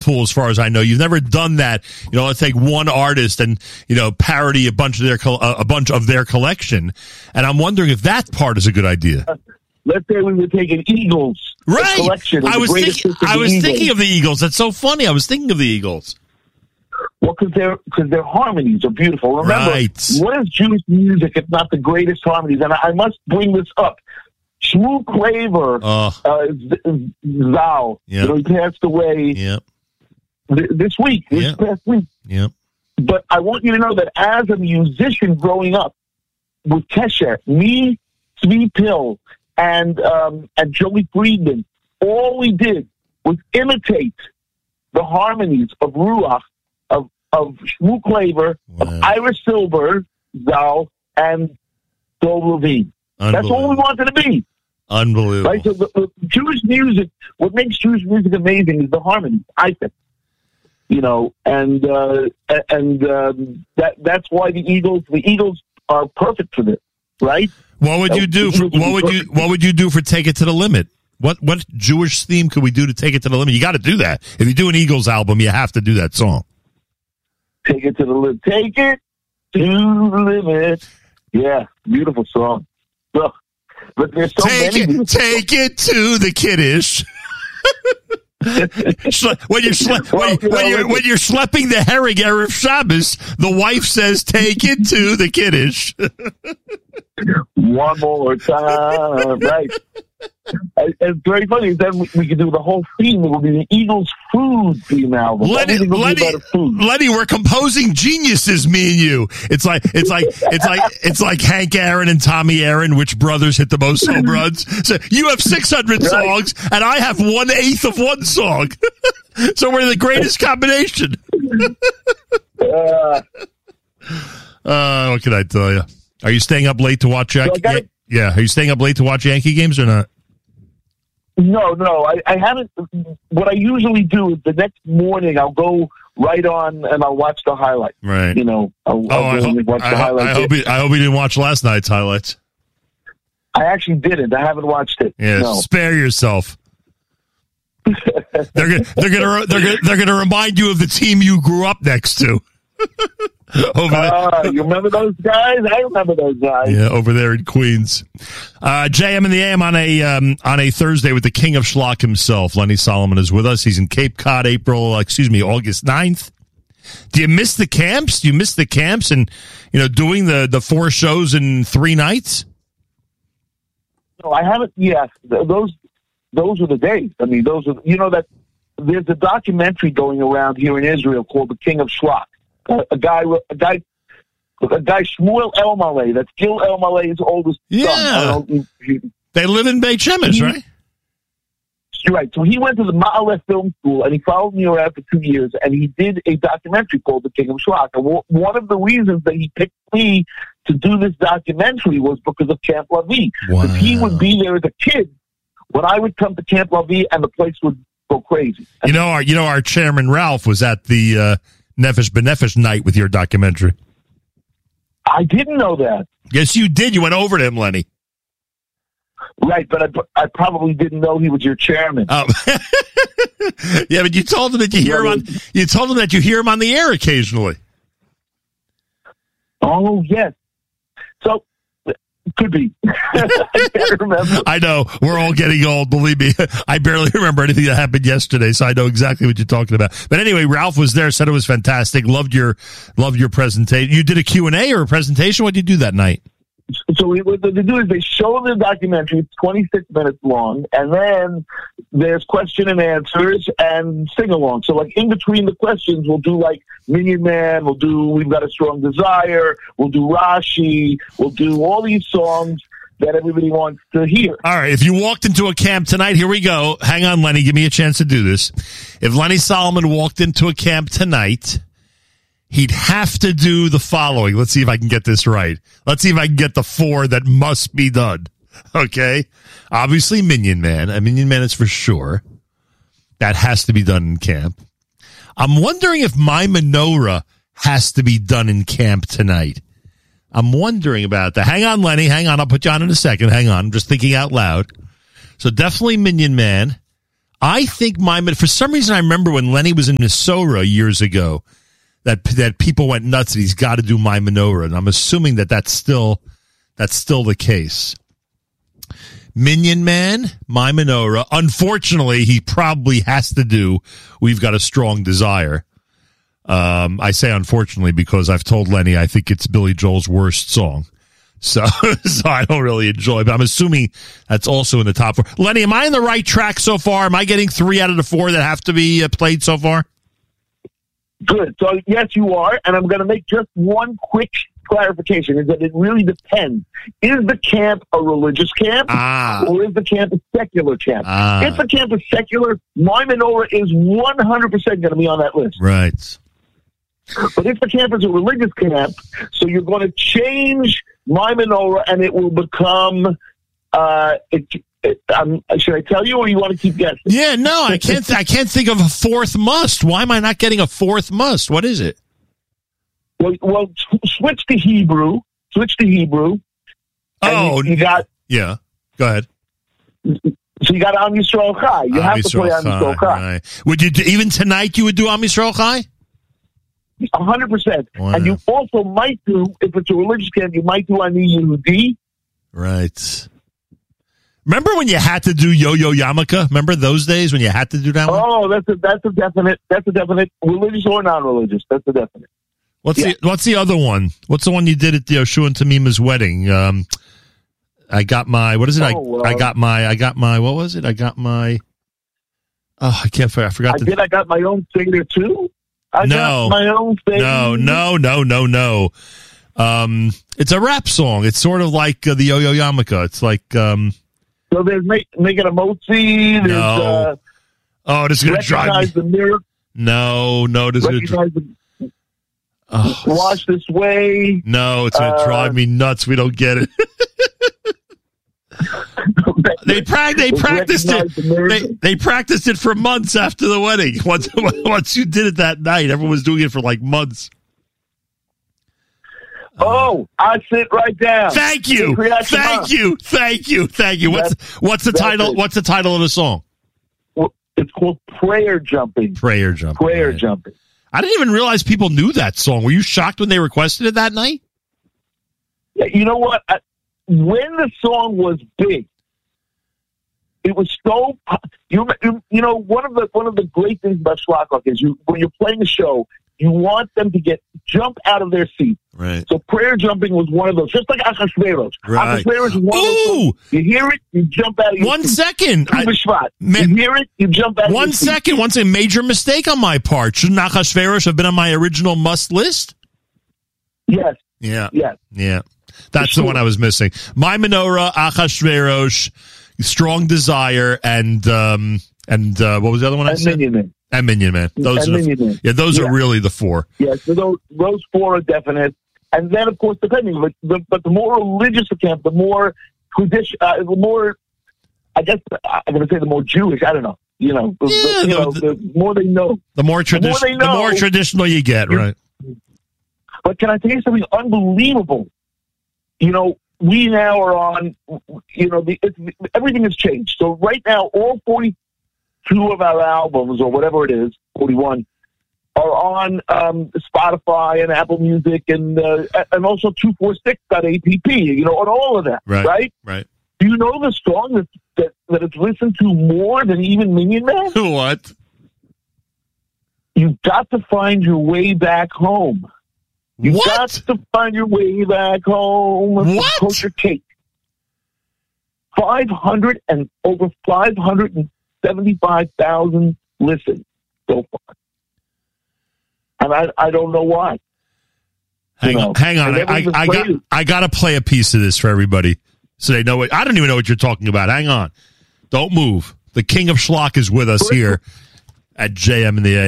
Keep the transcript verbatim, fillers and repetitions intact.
pool, as far as I know. You've never done that. You know, let's take one artist and, you know, parody a bunch of their a bunch of their collection. And I'm wondering if that part is a good idea. Let's say we were taking Eagles right. collection. I was thinking. I was Eagles. thinking of the Eagles. That's so funny. I was thinking of the Eagles. Well, because their because their harmonies are beautiful. Remember, right. what is Jewish music if not the greatest harmonies? And I, I must bring this up. Shmuel Klaver, uh, uh, Zal, yep. you know, he passed away yep. th- this week, this yep. past week. Yep. But I want you to know that as a musician growing up with Kesher, me, Tzvi Pill, and um, and Joey Friedman, all we did was imitate the harmonies of Ruach, of of Shmuel Klaver, wow. of Ira Silver, Zal, and Dov Levine. That's all we wanted to be. Unbelievable. Right? So the, the Jewish music, what makes Jewish music amazing is the harmony, I think. You know, and uh, and um, that that's why the Eagles the Eagles are perfect for this, right? What would you do? For, what would you What would you do for Take It to the Limit? What what Jewish theme could we do to Take It to the Limit? You got to do that. If you do an Eagles album, you have to do that song. Take it to the limit. Take it to the limit. Yeah, beautiful song. Look, but there's so take many. It, take it to the kiddish. when you're sle- well, when, you know, when you're when you're schlepping the herring Erev Shabbos, the wife says, "Take it to the kiddish." One more time, right? It's very funny. Then we, we could do the whole theme. It will be the Eagles food theme album. Lenny, Lenny, Lenny, we're composing geniuses, me and you. It's like it's like it's like it's like Hank Aaron and Tommy Aaron. Which brothers hit the most home runs? So you have six hundred right. songs, and I have one eighth of one song. So we're the greatest combination. uh, uh, what can I tell you? Are you staying up late to watch Yankee? So yeah, are you staying up late to watch Yankee games or not? No, no, I, I haven't. What I usually do is the next morning I'll go right on and I'll watch the highlights. Right. You know, I'll, oh, I'll I, ho- watch I, the ho- highlights. I hope, you, I hope you didn't watch last night's highlights. I actually didn't. I haven't watched it. Yeah, no. Spare yourself. they're gonna, they're gonna, they're gonna, they're gonna remind you of the team you grew up next to. over there. Uh, you remember those guys? I remember those guys. Yeah, over there in Queens. Uh, J M in the A M on a um, on a Thursday with the king of schlock himself. Lenny Solomon is with us. He's in Cape Cod, April, excuse me, August ninth. Do you miss the camps? Do you miss the camps and, you know, doing the, the four shows in three nights? No, I haven't. Yes, those those are the days. I mean, those are, you know, that there's a documentary going around here in Israel called The King of Schlock. A, a guy, a guy, a guy, Shmuel Elmaleh. That's Gil Elmaleh's oldest yeah. son. Yeah, he, they live in Beit Shemesh, right? You're right. So he went to the Ma'aleh Film School, and he followed me around for two years, and he did a documentary called The King of Schlock. And w- one of the reasons that he picked me to do this documentary was because of Camp Lavi. Wow. Because he would be there as a kid when I would come to Camp Lavi, and the place would go crazy. You know, our you know our chairman Ralph was at the uh, Nefesh B'Nefesh night with your documentary. I didn't know that. Yes, you did. You went over to him, Lenny. Right, but I, I probably didn't know he was your chairman. Oh. Yeah, but you told him that you hear him on. You told him that you hear him on the air occasionally. Oh yes. So could be. I can't remember. I know we're all getting old. Believe me, I barely remember anything that happened yesterday, so I know exactly what you're talking about. But anyway, Ralph was there, said it was fantastic. Loved your loved your presentation. You did a Q and A or a presentation? What did you do that night? So we, what they do is they show the documentary. It's twenty-six minutes long, and then there's question and answers and sing along. So like in between the questions, we'll do like Minion Man. We'll do We've Got a Strong Desire. We'll do Rashi. We'll do all these songs that everybody wants to hear. All right. If you walked into a camp tonight, here we go. Hang on, Lenny. Give me a chance to do this. If Lenny Solomon walked into a camp tonight, he'd have to do the following. Let's see if I can get this right. Let's see if I can get the four that must be done. Okay? Obviously, Minion Man. A Minion Man is for sure. That has to be done in camp. I'm wondering if My Menorah has to be done in camp tonight. I'm wondering about that. Hang on, Lenny. Hang on. I'll put you on in a second. Hang on. I'm just thinking out loud. So definitely Minion Man. I think my for some reason I remember when Lenny was in Minnesota years ago that that people went nuts and he's got to do My Menorah, and I'm assuming that that's still that's still the case. Minion Man, My Menorah. Unfortunately, he probably has to do We've Got a Strong Desire. Um, I say unfortunately because I've told Lenny I think it's Billy Joel's worst song. So, so I don't really enjoy it, but I'm assuming that's also in the top four. Lenny, am I on the right track so far? Am I getting three out of the four that have to be uh, played so far? Good. So, yes, you are. And I'm going to make just one quick clarification, is that it really depends. Is the camp a religious camp ah. or is the camp a secular camp? Ah. If the camp is secular, My Menorah is one hundred percent going to be on that list. Right. But if the camp is a religious camp, so you're going to change My Menorah and it will become, uh, it, it, um, should I tell you or you want to keep guessing? Yeah, no, I can't, th- I can't think of a fourth must. Why am I not getting a fourth must? What is it? Well, well, switch to Hebrew. Switch to Hebrew. Oh, you, you got yeah. Go ahead. So you got Am Yisrael Chai. You Am have to play Am Yisrael Chai. Right. Would you do, even tonight? You would do Am Yisrael Chai? A hundred percent. Wow. And you also might do, if it's a religious camp, you might do Ani Yehudi. Right. Remember when you had to do Yo-Yo Yarmulke? Remember those days when you had to do that one? Oh, that's a that's a definite. That's a definite. Religious or non-religious. That's a definite. What's yeah. the What's the other one? What's the one you did at the Yoshua and Tamima's wedding? Um, I got my. What is it? Oh, I, uh, I got my. I got my. What was it? I got my. Oh, I can't. I forgot. I the, did. I got my own singer too. I no, got my own thing. No, no, no, no, no. Um, it's a rap song. It's sort of like uh, the Yo-Yo Yarmulke. It's like. Um, so there's make, making a motzi. There's no. uh, oh, this is gonna drive me. The mirror. No, no, this is gonna drive. The, oh, wash this way. No, it's gonna uh, drive me nuts. We don't get it. they pra- they practiced it. The they they practiced it for months after the wedding. Once once you did it that night, everyone was doing it for like months. Oh, I sit right down. Thank you, thank you, thank you, thank you. What's that's, what's the title? It. What's the title of the song? Well, it's called Prayer Jumping. Prayer Jumping. Prayer right. Jumping. I didn't even realize people knew that song. Were you shocked when they requested it that night? Yeah, you know what? I, when the song was big, it was so you you know one of the one of the great things about Shlock is you when you're playing a show, you want them to get jump out of their seat. Right. So prayer jumping was one of those, just like Achashverosh. Right. Achashverosh is one Ooh! of those. You hear it, you jump out of your one seat. Second. I, ma- you hear it, you jump out. One of your second. seat. Once a major mistake on my part. Shouldn't Achashverosh have been on my original must list? Yes. Yeah. Yes. Yeah. That's sure. the one I was missing. My Menorah, Achashverosh, Strong Desire, and um and uh, what was the other one I and said? Minion Man. And Minion Man. Those and are the, Minion Man. yeah. Those yeah. are really the four. Yeah. So those those four are definite. And then, of course, depending, but the, but the more religious the camp, the more tradition, uh, the more, I guess, I'm going to say the more Jewish. I don't know. You know, Yeah, the, you the, know, the, the more they know, the more traditional, the, the more traditional you get, right? But can I tell you something unbelievable? You know, we now are on. You know, the, it's, everything has changed. So right now, all forty-two of our albums, or whatever it is, forty-one. Are on um, Spotify and Apple Music and uh, and also two forty-six dot A P P, you know, on all of that, right? Right. right. Do you know the song that, that, that it's listened to more than even Minion Man? What? You've got to find your way back home. You've what? got to find your way back home. What? Kosher Cake. five hundred and over five hundred seventy-five thousand listens so far. And I, I don't know why. Hang you on, know, hang on. I, I, I got I got to play a piece of this for everybody so they know what. I don't even know what you're talking about. Hang on, don't move. The King of Schlock is with us here at J M in the A M.